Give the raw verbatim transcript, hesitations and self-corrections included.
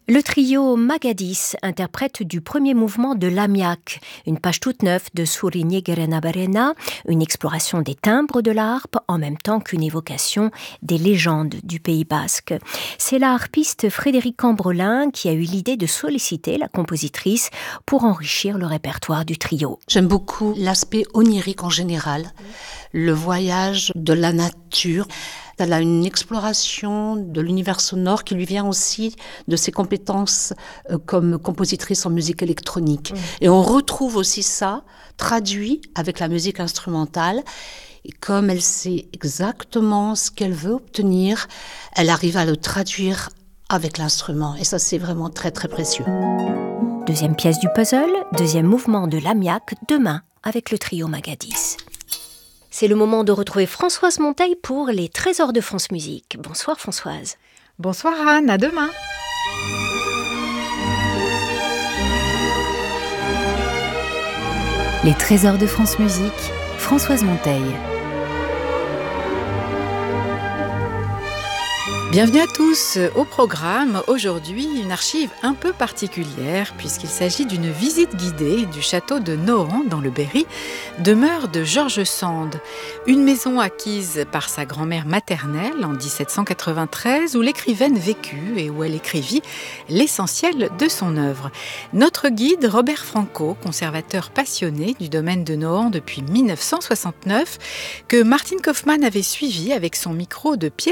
Le trio Magadis interprète du premier mouvement de l'Amiak, une page toute neuve de Sourigne Gerenabarena, une exploration des timbres de la harpe en même temps qu'une évocation des légendes du Pays basque. C'est la harpiste Frédéric Cambrelin qui a eu l'idée de solliciter la compositrice pour enrichir le répertoire du trio. J'aime beaucoup l'aspect onirique en général, le voyage de la nature. Elle a une exploration de l'univers sonore qui lui vient aussi de ses compétences euh, comme compositrice en musique électronique. Mmh. Et on retrouve aussi ça traduit avec la musique instrumentale. Et comme elle sait exactement ce qu'elle veut obtenir, elle arrive à le traduire avec l'instrument. Et ça, c'est vraiment très, très précieux. Deuxième pièce du puzzle, deuxième mouvement de l'Amiak, demain avec le trio Magadis. C'est le moment de retrouver Françoise Monteil pour les Trésors de France Musique. Bonsoir Françoise. Bonsoir Anne, à demain. Les Trésors de France Musique, Françoise Monteil. Bienvenue à tous. Au programme, aujourd'hui, une archive un peu particulière puisqu'il s'agit d'une visite guidée du château de Nohant dans le Berry, demeure de George Sand, une maison acquise par sa grand-mère maternelle en dix-sept cent quatre-vingt-treize où l'écrivaine vécut et où elle écrivit l'essentiel de son œuvre. Notre guide, Robert Franco, conservateur passionné du domaine de Nohant depuis mille neuf cent soixante-neuf, que Martine Kaufmann avait suivi avec son micro de Pierre